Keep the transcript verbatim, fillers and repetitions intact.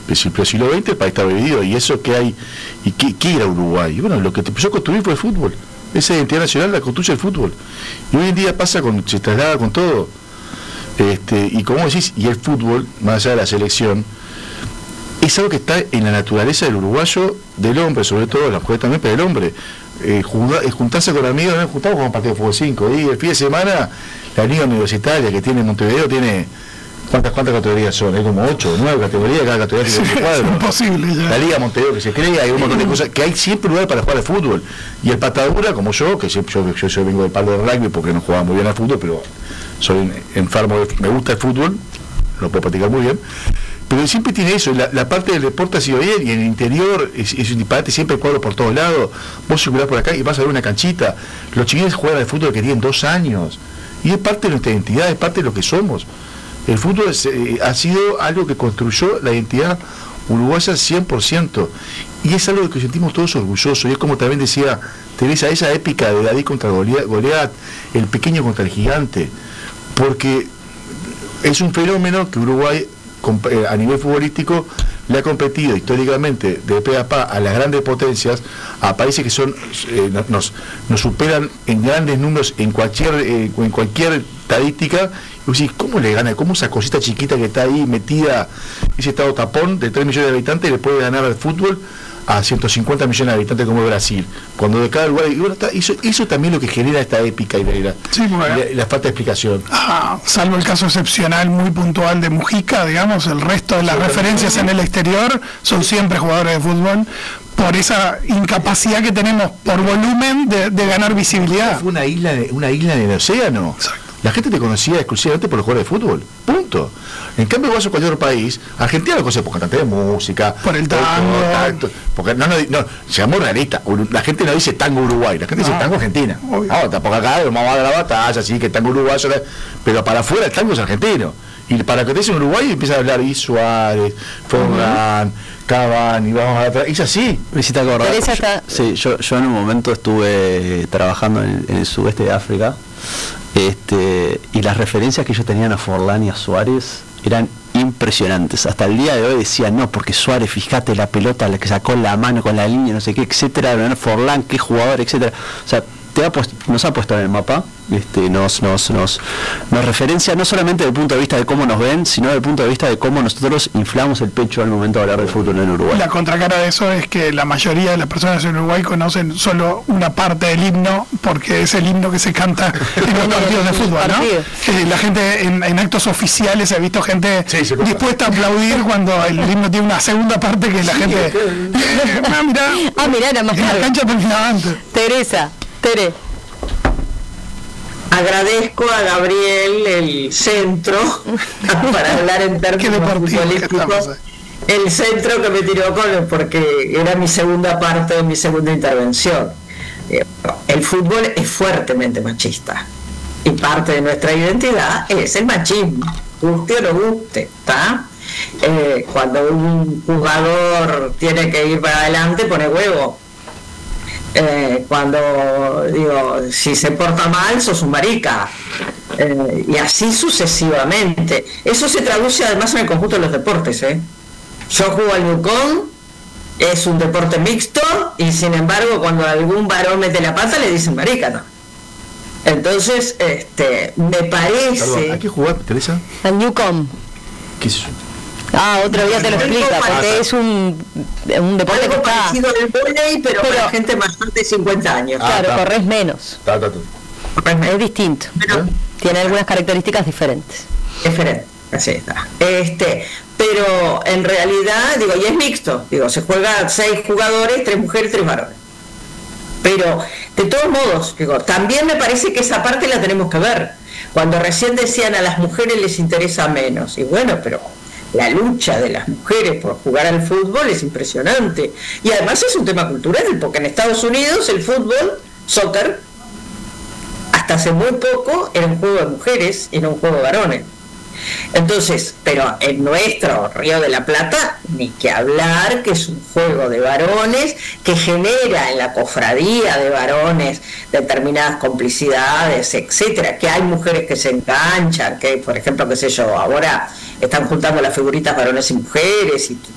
Pero si lo veinte el país está dividido, y eso que hay, y qué, qué era Uruguay. Y bueno, lo que empezó a construir fue el fútbol. Esa identidad nacional la construye el fútbol. Y hoy en día pasa con, se traslada con todo. Este, y como decís, y el fútbol, más allá de la selección, es algo que está en la naturaleza del uruguayo, del hombre, sobre todo, la mujer también, pero del hombre. Eh, jugar, eh, juntarse con amigos, nos juntamos con un partido de fútbol cinco, y el fin de semana, la liga universitaria que tiene Montevideo tiene. ¿Cuántas, cuántas categorías son? Hay como ocho o nueve categorías, cada categoría tiene un cuadro. Es imposible ya. La Liga Montevideo que se crea, hay un montón de cosas, que hay siempre lugar para jugar al fútbol. Y el patadura, como yo, que siempre, yo, yo, yo vengo del palo de rugby porque no jugaba muy bien al fútbol, pero soy enfermo, de, me gusta el fútbol, lo puedo practicar muy bien. Pero siempre tiene eso, la, la parte del deporte ha sido bien, y en el interior es, es un disparate, siempre hay cuadros por todos lados, vos circulás por acá y vas a ver una canchita. Los chiquillos juegan al fútbol que tienen dos años, y es parte de nuestra identidad, es parte de lo que somos. El fútbol es, eh, ha sido algo que construyó la identidad uruguaya cien por ciento, y es algo de que sentimos todos orgullosos, y es como también decía Teresa, esa épica de David contra Goliat, el pequeño contra el gigante, porque es un fenómeno que Uruguay a nivel futbolístico le ha competido históricamente de pe a pa a las grandes potencias, a países que son eh, nos, nos superan en grandes números en cualquier eh, en cualquier estadística. Y vos decís, ¿cómo le gana? ¿Cómo esa cosita chiquita que está ahí metida, ese estado tapón de tres millones de habitantes, le puede ganar al fútbol a ciento cincuenta millones de habitantes como Brasil? Cuando de cada lugar, y bueno, está, eso, eso también lo que genera esta épica y la, sí, bueno. y la, y la falta de explicación. Ah, salvo el caso excepcional muy puntual de Mujica, digamos, el resto de las sí, referencias en el exterior son siempre jugadores de fútbol, por esa incapacidad que tenemos por volumen de, de ganar visibilidad. Fue una isla, una isla en el océano. Exacto. La gente te conocía exclusivamente por los jugadores de fútbol, punto. En cambio, vas a cualquier otro país, Argentina lo conoce por cantante de música, por el tango, por, porque no, no, no, seamos realistas, la gente no dice tango Uruguay, la gente no, dice tango Argentina. No, tampoco acá vamos a dar la batalla, así que tango uruguayo, pero para afuera el tango es argentino. Y para que te dicen Uruguay empieza a hablar y Suárez, Forlán, uh-huh. Cavani, vamos a atrás, es así. Me hiciste acordar. Yo, sí, yo, yo en un momento estuve trabajando en, en el sudeste de África, este, y las referencias que ellos tenían a Forlán y a Suárez eran impresionantes. Hasta el día de hoy decían, no, porque Suárez, fíjate la pelota, la que sacó la mano con la línea, no sé qué, etcétera, Forlán, qué jugador, etcétera. O sea, te ha puesto, nos ha puesto en el mapa, este, nos, nos, nos, nos referencia no solamente desde el punto de vista de cómo nos ven, sino desde el punto de vista de cómo nosotros inflamos el pecho al momento de hablar del fútbol en Uruguay. La contracara de eso es que la mayoría de las personas en Uruguay conocen solo una parte del himno, porque es el himno que se canta en los partidos de fútbol, ¿no? Eh, la gente en, en actos oficiales, he visto gente sí, dispuesta a aplaudir cuando el himno tiene una segunda parte que la sí, gente... Eh, ah, mirá, ah, mirá, era más en la cancha terminaba antes. Teresa, Tere. Agradezco a Gabriel el centro, para hablar en términos futbolísticos, el centro que me tiró con, porque era mi segunda parte de mi segunda intervención. El fútbol es fuertemente machista y parte de nuestra identidad es el machismo, guste o no guste, ¿está? Eh, cuando un jugador tiene que ir para adelante pone huevo. Eh, cuando digo, si se porta mal sos un marica, eh, y así sucesivamente. Eso se traduce además en el conjunto de los deportes, ¿eh? Yo juego al Yukon, es un deporte mixto, y sin embargo cuando algún varón mete la pata le dicen marica, ¿no? Entonces este me parece. Perdón, ¿a qué jugar, Teresa? Al Yukon. ¿Qué es eso? Ah, otra vez te lo explica, porque es un, un deporte algo que está... parecido al vóley, pero, pero para gente mayor de cincuenta años. Ah, claro, ta. corres menos. Ta, ta, ta. Es distinto. Pero, tiene algunas características diferentes. Diferente, así está. Este, pero en realidad, digo, y es mixto. Digo, se juega seis jugadores, tres mujeres, tres varones. Pero, de todos modos, digo, también me parece que esa parte la tenemos que ver. Cuando recién decían a las mujeres les interesa menos. Y bueno, pero... la lucha de las mujeres por jugar al fútbol es impresionante, y además es un tema cultural, porque en Estados Unidos el fútbol, soccer, hasta hace muy poco era un juego de mujeres y no un juego de varones. Entonces, pero en nuestro Río de la Plata, ni que hablar, que es un juego de varones que genera en la cofradía de varones determinadas complicidades, etcétera, que hay mujeres que se enganchan, que por ejemplo, qué sé yo, ahora están juntando las figuritas varones y mujeres, y